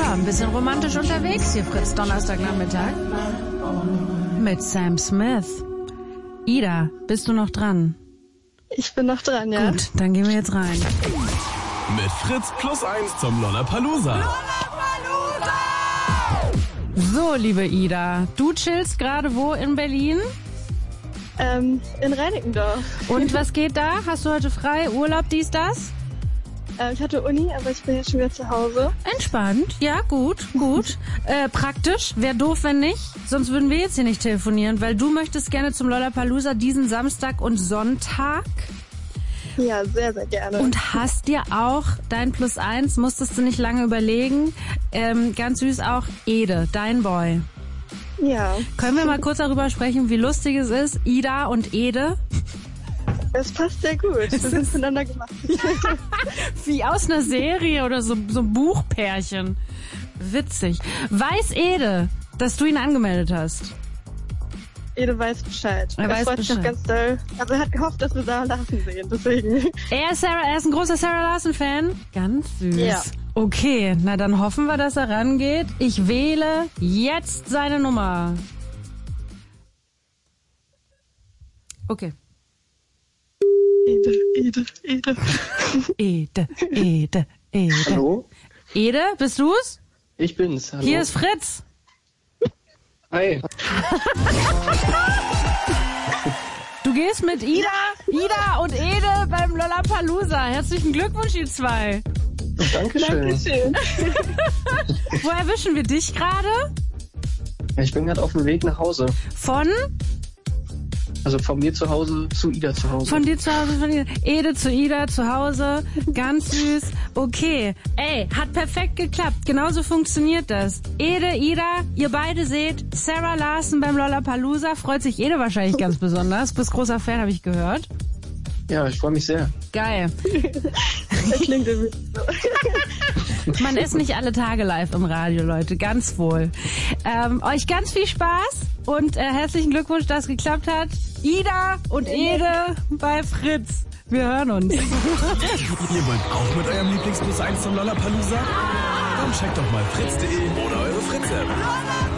Ja, ein bisschen romantisch unterwegs hier, Fritz, Donnerstagnachmittag. Mit Sam Smith. Ida, bist du noch dran? Ich bin noch dran, ja. Gut, dann gehen wir jetzt rein. Mit Fritz +1 zum Lollapalooza. So, liebe Ida, du chillst gerade wo in Berlin? In Reinickendorf. Und was geht da? Hast du heute frei? Urlaub, dies, das? Ich hatte Uni, aber ich bin jetzt schon wieder zu Hause. Entspannt, ja, gut. Praktisch, wäre doof, wenn nicht. Sonst würden wir jetzt hier nicht telefonieren, weil du möchtest gerne zum Lollapalooza diesen Samstag und Sonntag. Ja, sehr, sehr gerne. Und hast dir auch dein +1, musstest du nicht lange überlegen. Ganz süß auch, Ede, dein Boy. Ja. Können wir mal kurz darüber sprechen, wie lustig es ist, Ida und Ede? Es passt sehr gut. Wir sind miteinander gemacht. Wie aus einer Serie oder so ein Buchpärchen. Witzig. Weiß Ede, dass du ihn angemeldet hast? Ede weiß Bescheid. Er weiß freut sich Bescheid. auch ganz doll. Also er hat gehofft, dass wir Sarah Larsen sehen, deswegen. Er ist ein großer Sarah Larsen-Fan. Ganz süß. Ja. Okay, na dann hoffen wir, dass er rangeht. Ich wähle jetzt seine Nummer. Okay. Ede. Ede. Hallo? Ede, bist du's? Ich bin's. Hallo. Hier ist Fritz. Hi. Du gehst mit Ida und Ede beim Lollapalooza. Herzlichen Glückwunsch, ihr zwei. Dankeschön. Dankeschön. Wo erwischen wir dich gerade? Ich bin gerade auf dem Weg nach Hause. Also von mir zu Hause zu Ida zu Hause. Von dir zu Hause, von dir. Ede zu Ida zu Hause. Ganz süß. Okay. Ey, hat perfekt geklappt. Genauso funktioniert das. Ede, Ida, ihr beide seht Sarah Larsen beim Lollapalooza. Freut sich Ede wahrscheinlich ganz besonders. Bist großer Fan, habe ich gehört. Ja, ich freue mich sehr. Geil. Das klingt irgendwie so. Man ist nicht alle Tage live im Radio, Leute. Ganz wohl. Euch ganz viel Spaß und herzlichen Glückwunsch, dass es geklappt hat. Ida und Ede bei Fritz. Wir hören uns. Ihr wollt auch mit eurem Lieblings +1 zum Lollapalooza? Dann checkt doch mal fritz.de oder eure Fritz-App.